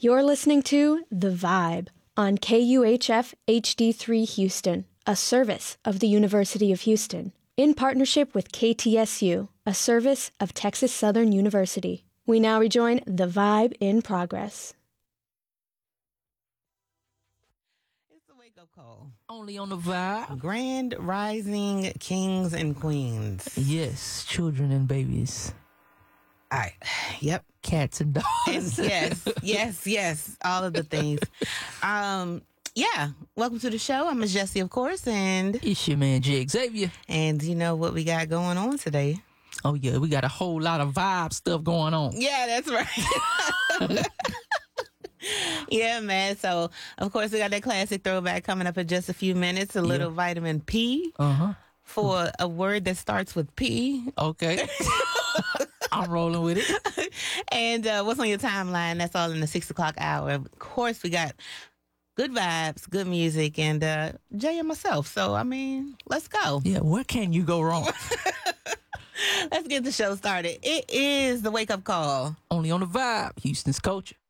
You're listening to The Vibe on KUHF HD3 Houston, a service of the University of Houston, in partnership with KTSU, a service of Texas Southern University. We now rejoin The Vibe in progress. It's a wake-up call. Only on The Vibe. Grand rising kings and queens. Yes, children and babies. Yep. Cats and dogs. And yes. All of the things. Welcome to the show. I'm Miss Jessie, of course, and It's your man, J. Xavier. And you know what we got going on today? Oh, yeah, we got a whole lot of vibe stuff going on. Yeah, that's right. Yeah, man. So, of course, we got that classic throwback coming up in just a few minutes. A little vitamin P for a word that starts with P. Okay. I'm rolling with it. And what's on your timeline? That's all in the 6 o'clock hour. Of course, we got good vibes, good music, and Jay and myself. So, I mean, let's go. Yeah, where can you go wrong? Let's get the show started. It is the wake-up call. Only on The Vibe, Houston's culture.